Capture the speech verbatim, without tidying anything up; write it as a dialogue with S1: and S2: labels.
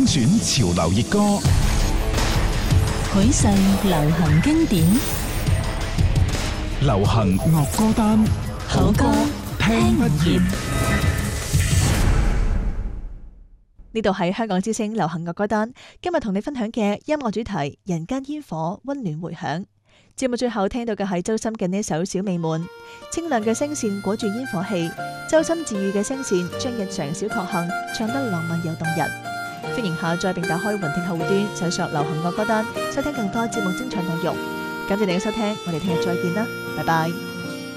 S1: 精選潮流熱歌，
S2: 許世流行經典，
S1: 流行樂歌單，
S2: 好歌聽不厭。
S3: 呢度係香港之聲流行樂歌單，今日同你分享嘅音樂主題《人間煙火》溫暖回響。節目最後聽到嘅係周深嘅呢首《小美滿》，清亮嘅聲線裹住煙火氣，周深治愈嘅聲線將日常小確幸唱得浪漫又動人。歡迎下載並打開雲聽客戶端，搜索流行樂歌單，收聽更多節目精彩內容。感謝你嘅收聽，我哋聽日再見啦，拜拜。